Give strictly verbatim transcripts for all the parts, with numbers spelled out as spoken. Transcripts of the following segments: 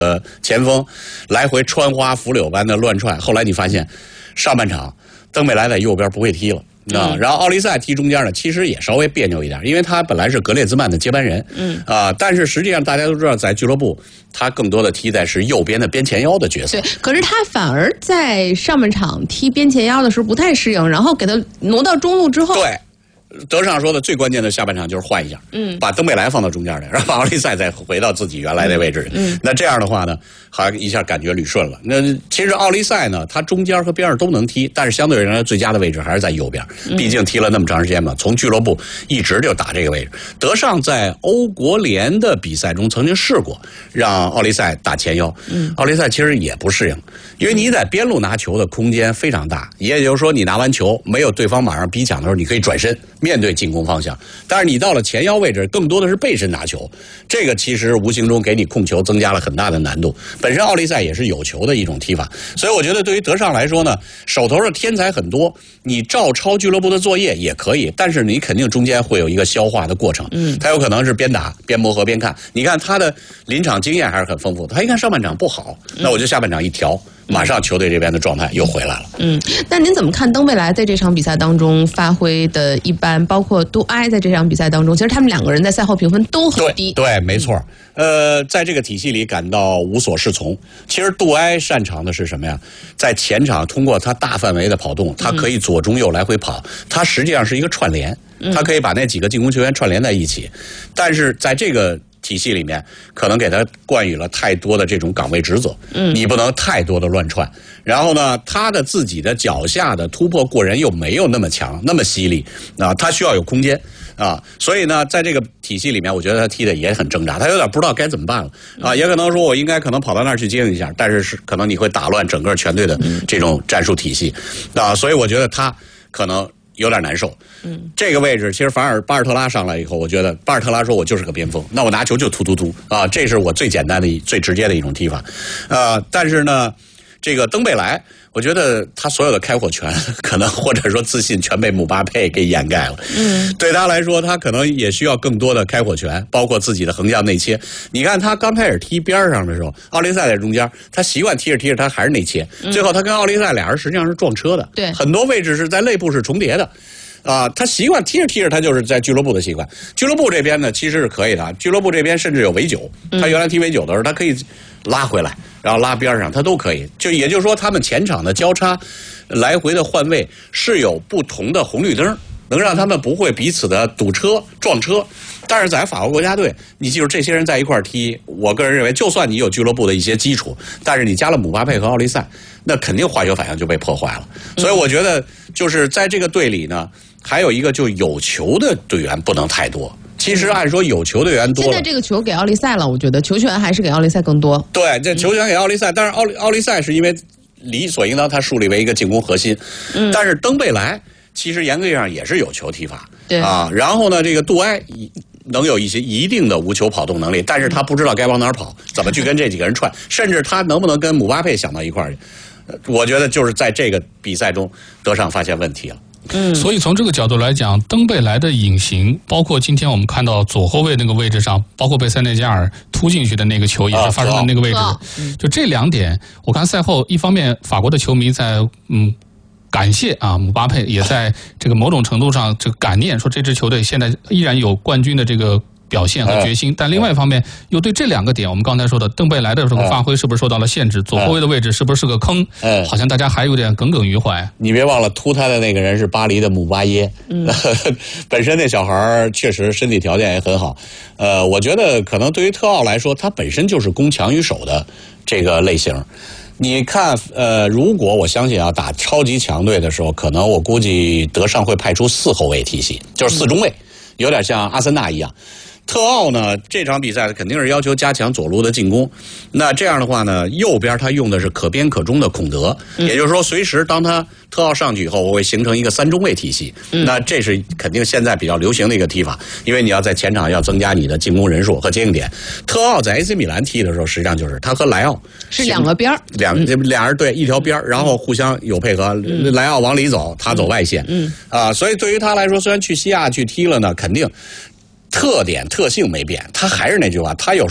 个前锋来回穿花拂柳般的乱窜，后来你发现上半场登贝莱在右边不会踢了。啊，然后奥利塞踢中间呢，其实也稍微别扭一点，因为他本来是格列兹曼的接班人，嗯啊，但是实际上大家都知道，在俱乐部他更多的踢在是右边的边前腰的角色。 对，可是他反而在上半场踢边前腰的时候不太适应，然后给他挪到中路之后， 对。德尚说的最关键的下半场就是换一下，嗯，把登贝莱放到中间来，然后把奥利塞再回到自己原来的位置里。嗯，那这样的话呢，好像一下感觉捋顺了。那其实奥利塞呢，他中间和边上都能踢，但是相对而言最佳的位置还是在右边，毕竟踢了那么长时间嘛，从俱乐部一直就打这个位置。德尚在欧国联的比赛中曾经试过让奥利塞打前腰，嗯，奥利塞其实也不适应，因为你在边路拿球的空间非常大，也就是说你拿完球没有对方马上逼抢的时候，你可以转身面对进攻方向，但是你到了前腰位置，更多的是背身拿球，这个其实无形中给你控球增加了很大的难度。本身奥利塞也是有球的一种踢法，所以我觉得对于德尚来说呢，手头的天才很多，你照抄俱乐部的作业也可以，但是你肯定中间会有一个消化的过程。嗯，他有可能是边打边磨合边看，你看他的临场经验还是很丰富的。他一看上半场不好，那我就下半场一调。马上球队这边的状态又回来了。 嗯，那您怎么看登贝莱在这场比赛当中发挥的一般，包括杜埃在这场比赛当中，其实他们两个人在赛后评分都很低。 对，对没错。呃，在这个体系里感到无所适从。其实杜埃擅长的是什么呀？在前场通过他大范围的跑动，他可以左中右来回跑，他实际上是一个串联，他可以把那几个进攻球员串联在一起。但是在这个体系里面可能给他冠以了太多的这种岗位职责，嗯，你不能太多的乱窜。然后呢，他的自己的脚下的突破过人又没有那么强，那么犀利啊，他需要有空间啊，所以呢，在这个体系里面，我觉得他踢的也很挣扎，他有点不知道该怎么办了啊，也可能说我应该可能跑到那儿去接应一下，但是是可能你会打乱整个全队的这种战术体系啊，所以我觉得他可能有点难受。嗯，这个位置其实反而巴尔特拉上来以后，我觉得巴尔特拉说我就是个边锋，那我拿球就突突突啊，这是我最简单的、最直接的一种踢法。呃，但是呢，这个登贝莱，我觉得他所有的开火权，可能或者说自信全被姆巴佩给掩盖了。嗯，对他来说，他可能也需要更多的开火权，包括自己的横向内切。你看他刚开始踢边上的时候，奥利塞在中间，他习惯踢着踢着他还是内切，最后他跟奥利塞俩人实际上是撞车的。对，很多位置是在内部是重叠的。啊，他习惯踢着踢着，他就是在俱乐部的习惯。俱乐部这边呢，其实是可以的。俱乐部这边甚至有围九，他原来踢围九的时候，他可以拉回来，然后拉边上，他都可以。就也就是说，他们前场的交叉、来回的换位是有不同的红绿灯，能让他们不会彼此的堵车、撞车。但是在法国国家队，你记住这些人在一块儿踢，我个人认为，就算你有俱乐部的一些基础，但是你加了姆巴佩和奥利塞，那肯定化学反应就被破坏了。所以我觉得，就是在这个队里呢。还有一个，就有球的队员不能太多。其实按说有球队员多了， 现在这个球给奥利塞了，我觉得球权还是给奥利塞更多。 对，这球权给奥利塞，但是奥利奥利塞是因为理所应当他树立为一个进攻核心，嗯，但是登贝莱其实严格意义上也是有球踢法，对啊。然后呢，这个杜埃能有一些一定的无球跑动能力，但是他不知道该往哪儿跑，怎么去跟这几个人串，甚至他能不能跟姆巴佩想到一块儿去，我觉得就是在这个比赛中德尚发现问题了。 嗯，所以从这个角度来讲，登贝莱的隐形，包括今天我们看到左后卫那个位置上，包括被塞内加尔突进去的那个球也是发生在那个位置的，啊嗯、就这两点，我看赛后一方面法国的球迷在嗯感谢啊姆巴佩，也在这个某种程度上这个感念，说这支球队现在依然有冠军的这个表现和决心，但另外一方面又对这两个点，我们刚才说的登贝莱的这个发挥是不是受到了限制，左后卫的位置是不是个坑，好像大家还有点耿耿于怀。 你别忘了突他的那个人是巴黎的姆巴耶，嗯、本身那小孩确实身体条件也很好。呃，我觉得可能对于特奥来说，他本身就是攻强于守的这个类型。你看，呃，如果我相信啊，打超级强队的时候，可能我估计德尚会派出四后卫体系，就是四中卫，有点像阿森纳一样。特奥呢，这场比赛肯定是要求加强左路的进攻。那这样的话呢，右边他用的是可边可中的孔德，嗯、也就是说，随时当他特奥上去以后，我会形成一个三中卫体系。嗯、那这是肯定现在比较流行的一个踢法，因为你要在前场要增加你的进攻人数和接应点。特奥在 A C 米兰踢的时候，实际上就是他和莱奥是两个边儿， 两俩人对一条边儿，然后互相有配合。嗯、莱奥往里走，他走外线。嗯啊，所以对于他来说，虽然去西亚去踢了呢，肯定。特点特性没变，他还是那句话，他有时候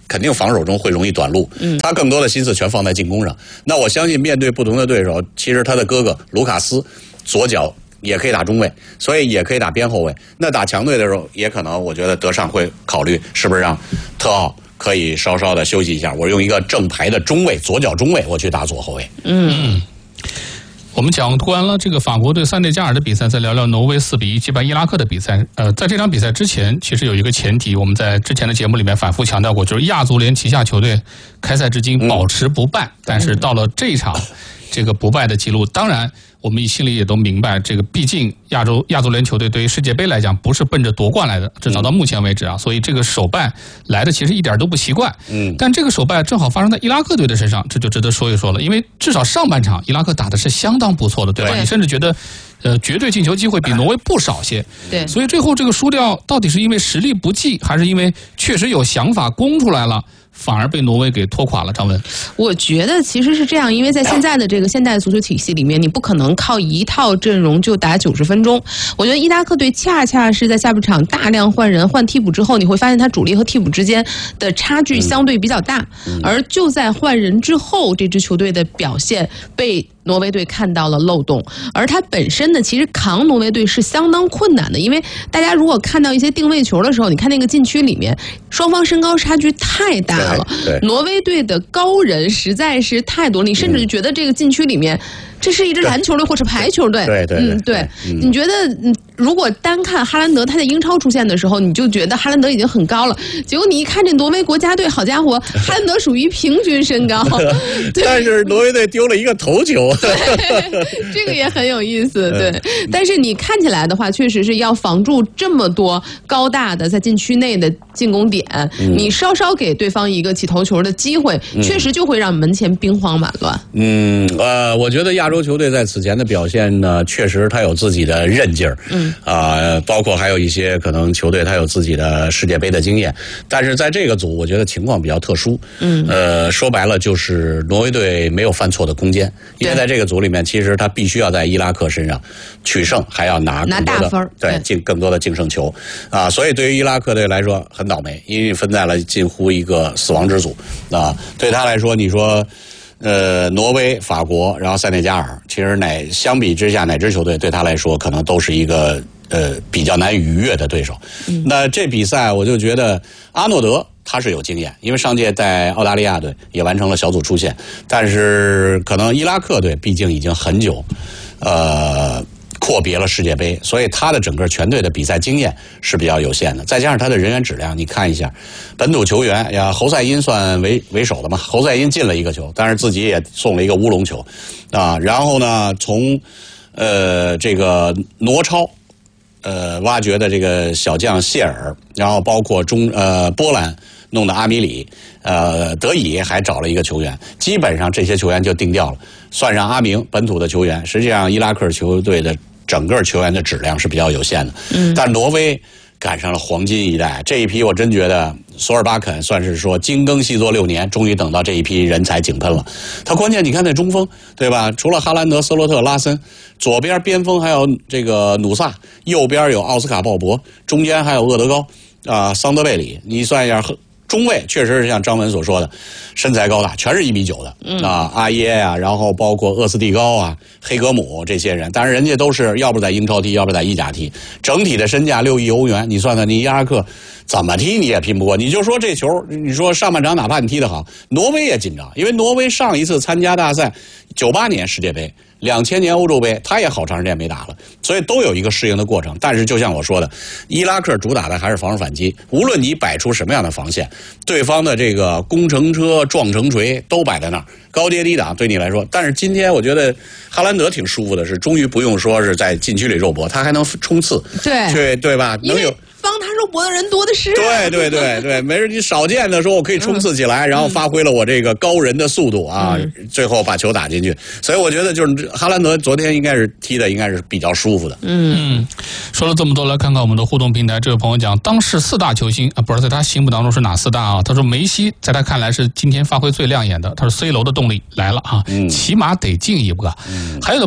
肯定防守中会容易短路，嗯，他更多的心思全放在进攻上。那我相信面对不同的对手，其实他的哥哥卢卡斯左脚也可以打中卫，所以也可以打边后卫。那打强队的时候，也可能我觉得德尚会考虑是不是让特奥可以稍稍的休息一下，我用一个正牌的中卫，左脚中卫，我去打左后卫。 嗯。我们讲完了这个法国对塞内加尔的比赛，再聊聊挪威四比一击败伊拉克的比赛。呃，在这场比赛之前，其实有一个前提，我们在之前的节目里面反复强调过，就是亚足联旗下球队开赛至今保持不败，嗯、但是到了这一场，这个不败的记录，当然我们心里也都明白，这个毕竟亚洲亚足联球队对于世界杯来讲不是奔着夺冠来的，至少到目前为止啊，所以这个首败来的其实一点都不奇怪。嗯，但这个首败正好发生在伊拉克队的身上，这就值得说一说了。因为至少上半场伊拉克打的是相当不错的，对吧？对，你甚至觉得，呃，绝对进球机会比挪威不少些。对，所以最后这个输掉到底是因为实力不济，还是因为确实有想法攻出来了？反而被挪威给拖垮了。张文， 我觉得其实是这样，因为在现在的这个现代足球体系里面，你不可能靠一套阵容就打九十分钟。我觉得伊拉克队恰恰是在下半场大量换人换替补之后，你会发现他主力和替补之间的差距相对比较大，嗯、而就在换人之后，这支球队的表现被挪威队看到了漏洞，而他本身呢，其实扛挪威队是相当困难的，因为大家如果看到一些定位球的时候，你看那个禁区里面，双方身高差距太大了，挪威队的高人实在是太多了，你甚至就觉得这个禁区里面。这是一支篮球队或是排球队， 对对， 嗯对。你觉得，嗯，如果单看哈兰德他在英超出现的时候，你就觉得哈兰德已经很高了。结果你一看这挪威国家队，好家伙，哈兰德属于平均身高， 但是挪威队丢了一个头球， 这个也很有意思，对。但是你看起来的话，确实是要防住这么多高大的在禁区内的进攻点，嗯、你稍稍给对方一个起头球的机会，嗯、确实就会让门前兵荒马乱。 嗯，呃，我觉得亚。亚洲球队在此前的表现呢，确实他有自己的韧劲儿，嗯啊、呃，包括还有一些可能球队他有自己的世界杯的经验，但是在这个组，我觉得情况比较特殊，嗯，呃，说白了就是挪威队没有犯错的空间，因为在这个组里面，其实他必须要在伊拉克身上取胜，还要拿拿大分， 对，进更多的净胜球啊，所以对于伊拉克队来说很倒霉，因为分在了近乎一个死亡之组啊，对他来说，你说。呃，挪威、法国，然后塞内加尔，其实哪相比之下，哪支球队对他来说可能都是一个呃比较难逾越的对手。嗯、那这比赛我就觉得阿诺德他是有经验，因为上届在澳大利亚队也完成了小组出线，但是可能伊拉克队毕竟已经很久，呃。阔别了世界杯，所以他的整个全队的比赛经验是比较有限的，再加上他的人员质量，你看一下，本土球员呀，侯赛因算为为首的嘛，侯赛因进了一个球，但是自己也送了一个乌龙球，啊，然后呢，从呃这个挪超，呃挖掘的这个小将谢尔，然后包括中呃波兰弄的阿米里，呃德乙还找了一个球员，基本上这些球员就定调了，算上阿明本土的球员，实际上伊拉克球队的。整个球员的质量是比较有限的，嗯，但挪威赶上了黄金一代，这一批我真觉得索尔巴肯算是说精耕细作六年，终于等到这一批人才井喷了。他关键你看那中锋对吧？除了哈兰德、斯洛特、拉森，左边边锋还有这个努萨，右边有奥斯卡鲍勃，中间还有厄德高啊、桑德贝里，你算一下。中卫确实是像张文所说的，身材高大，全是一米九的、嗯、啊，阿耶呀、啊，然后包括厄斯蒂高啊、黑格姆这些人，但是人家都是要不在英超踢，要不在意甲踢，整体的身价六亿欧元，你算算，你伊拉克怎么踢你也拼不过。你就说这球，你说上半场哪怕你踢得好，挪威也紧张，因为挪威上一次参加大赛，九八年世界杯。两千年欧洲杯，他也好长时间没打了，所以都有一个适应的过程。但是就像我说的，伊拉克主打的还是防守反击，无论你摆出什么样的防线，对方的这个攻城车、撞城锤都摆在那儿，高跌低挡对你来说。但是今天我觉得哈兰德挺舒服的是，终于不用说是在禁区里肉搏，他还能冲刺， 对对对吧？能有。 帮他肉搏的人多的是， 对对对对，没事，你少见的说我可以冲刺起来，嗯、然后发挥了我这个高人的速度啊，嗯、最后把球打进去。所以我觉得就是哈兰德昨天应该是踢的应该是比较舒服的。 嗯，说了这么多，来看看我们的互动平台。这位朋友讲，当时四大球星啊，不知道在他心目当中是哪四大啊？他说梅西在他看来是今天发挥最亮眼的。他说 C 罗的动力来了啊，嗯、起码得进一个。嗯、还有的朋友。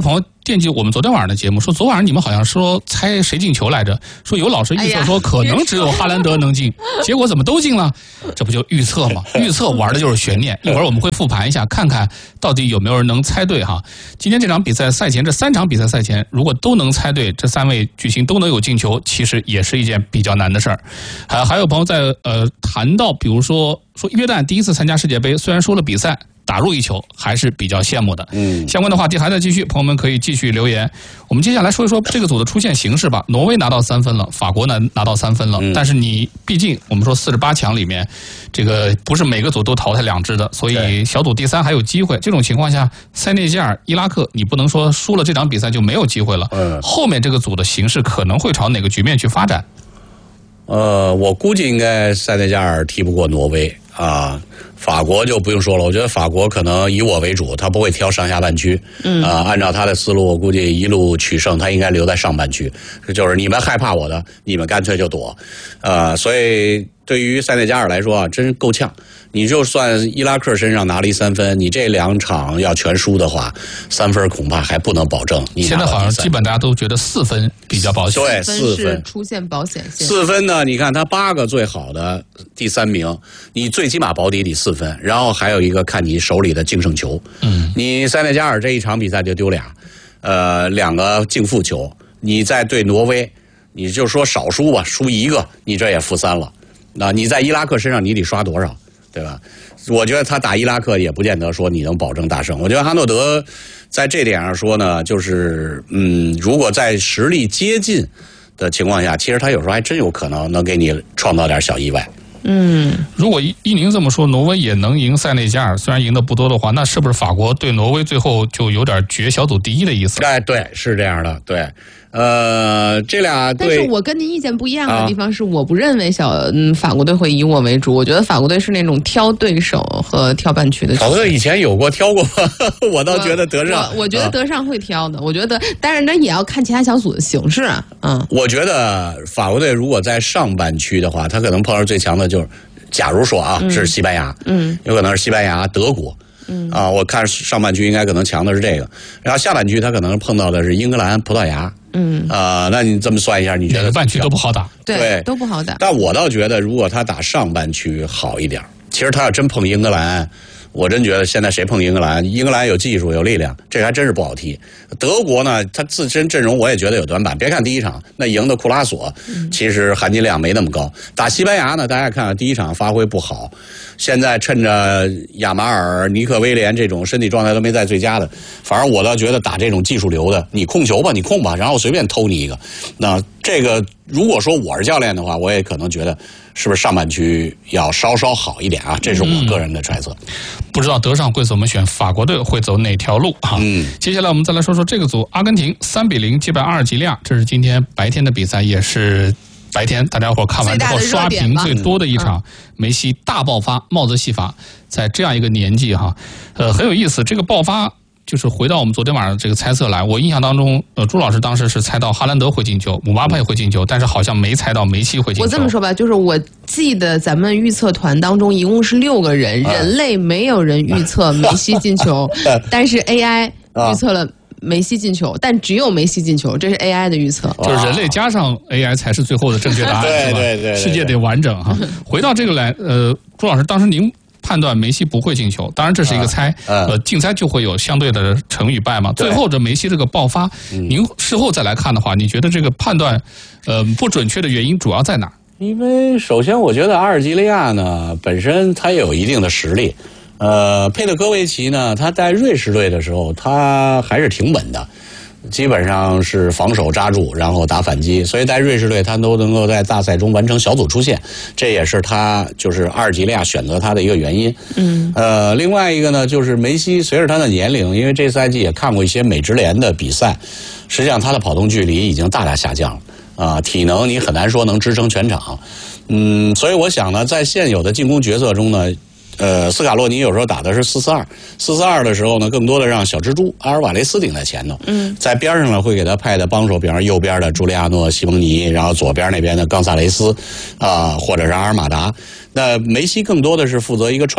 惦记我们昨天晚上的节目，说昨晚上你们好像说猜谁进球来着？说有老师预测说可能只有哈兰德能进，结果怎么都进了？这不就预测吗？预测玩的就是悬念。一会儿我们会复盘一下，看看到底有没有人能猜对哈。今天这场比赛赛前，这三场比赛赛前，如果都能猜对，这三位巨星都能有进球，其实也是一件比较难的事儿。还还有朋友在呃谈到，比如说说约旦第一次参加世界杯，虽然输了比赛，打入一球还是比较羡慕的。嗯，相关的话题还在继续，朋友们可以继续留言。我们接下来说一说这个组的出现形式吧。挪威拿到三分了，法国呢拿到三分了，嗯、但是你毕竟我们说四十八强里面，这个不是每个组都淘汰两支的，所以小组第三还有机会。这种情况下，塞内加尔、伊拉克，你不能说输了这场比赛就没有机会了。嗯，后面这个组的形势可能会朝哪个局面去发展？ 呃，我估计应该塞内加尔踢不过挪威啊。法国就不用说了，我觉得法国可能以我为主，他不会挑上下半区。嗯，啊、呃，按照他的思路，我估计一路取胜，他应该留在上半区。就是你们害怕我的，你们干脆就躲。呃，所以对于塞内加尔来说啊，真够呛。你就算伊拉克身上拿了一三分，你这两场要全输的话，三分恐怕还不能保证你拿到第三。 现在好像基本大家都觉得四分比较保险。 对，四分出现保险线。 四分呢？你看他八个最好的第三名，你最起码保底得四分，然后还有一个看你手里的净胜球。嗯，你塞内加尔这一场比赛就丢俩，呃，两个净负球。你再对挪威，你就说少输吧，输一个，你这也负三了。那你在伊拉克身上你得刷多少？对吧？我觉得他打伊拉克也不见得说你能保证大胜。我觉得哈诺德在这点上说呢，就是嗯，如果在实力接近的情况下，其实他有时候还真有可能能给你创造点小意外。 嗯，如果依您这么说，挪威也能赢塞内加尔，虽然赢的不多的话，那是不是法国对挪威最后就有点决小组第一的意思？ 哎，对，是这样的，对。呃，这俩队， 但是我跟您意见不一样的地方是，我不认为小嗯法国队会以我为主，我觉得法国队是那种挑对手和挑半区的。 法国队以前有过挑过，我倒觉得德尚， 我, 我觉得德尚会挑的，啊、我觉得，但是那也要看其他小组的形势啊。嗯， 我觉得法国队如果在上半区的话，他可能碰上最强的就是，假如说啊、嗯、是西班牙，嗯，有可能是西班牙、德国。嗯啊，我看上半区应该可能强的是这个，然后下半区他可能碰到的是英格兰、葡萄牙。嗯啊、呃，那你这么算一下，你觉得半区都不好打？ 对， 对都不好打。 但我倒觉得，如果他打上半区好一点，其实他要真碰英格兰，我真觉得现在谁碰英格兰，英格兰有技术有力量，这还真是不好踢。德国呢，他自身阵容我也觉得有短板。别看第一场那赢的库拉索，其实含金量没那么高。打西班牙呢，大家看看第一场发挥不好，现在趁着亚马尔、尼克威廉这种身体状态都没在最佳的，反而我倒觉得打这种技术流的，你控球吧，你控吧，然后随便偷你一个。那这个如果说我是教练的话，我也可能觉得是不是上半区要稍稍好一点啊？这是我个人的揣测。嗯、 不知道德尚会怎么选，法国队会走哪条路啊？嗯，接下来我们再来说说这个组，阿根廷三比零击败阿尔及利亚，这是今天白天的比赛，也是白天大家伙看完之后刷屏最多的一场。梅西大爆发，帽子戏法，在这样一个年纪哈，呃，很有意思。这个爆发。就是回到我们昨天晚上这个猜测来，我印象当中，呃，朱老师当时是猜到哈兰德会进球，姆巴佩会进球，但是好像没猜到梅西会进球。 我这么说吧，就是我记得咱们预测团当中一共是六个人，啊、人类没有人预测梅西进球，但是 A I 预测了梅西进球，但只有梅西进球，这是 A I 的预测。 就是人类加上 A I 才是最后的正确答案， 对是吧？ 对 对, 对， 世界得完整哈。回到这个来，呃，朱老师，当时您判断梅西不会进球，当然这是一个猜，啊、呃，竞猜就会有相对的成与败嘛。最后这梅西这个爆发，您事后再来看的话，你觉得这个判断，呃，不准确的原因主要在哪？ 因为首先我觉得阿尔及利亚呢本身他也有一定的实力，呃，佩德戈维奇呢他在瑞士队的时候他还是挺稳的。基本上是防守扎住，然后打反击，所以在瑞士队他都能够在大赛中完成小组出线，这也是他就是阿尔及利亚选择他的一个原因。嗯，呃，另外一个呢，就是梅西随着他的年龄，因为这赛季也看过一些美职联的比赛，实际上他的跑动距离已经大大下降了啊、呃，体能你很难说能支撑全场。嗯，所以我想呢，在现有的进攻角色中呢。呃，斯卡洛尼有时候打的是四四二，四四二的时候呢，更多的让小蜘蛛阿尔瓦雷斯顶在前头，嗯，在边上呢会给他派的帮手，比方说右边的朱利亚诺·西蒙尼，然后左边那边的冈萨雷斯，啊、呃，或者是阿尔马达。那梅西更多的是负责一个串联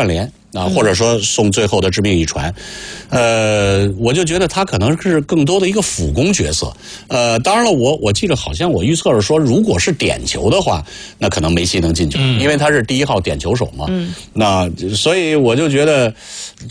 啊，或者说送最后的致命一传，呃，我就觉得他可能是更多的一个辅攻角色。呃，当然了，我我记得好像我预测是说，如果是点球的话，那可能梅西能进球，嗯、因为他是第一号点球手嘛。嗯，那所以我就觉得。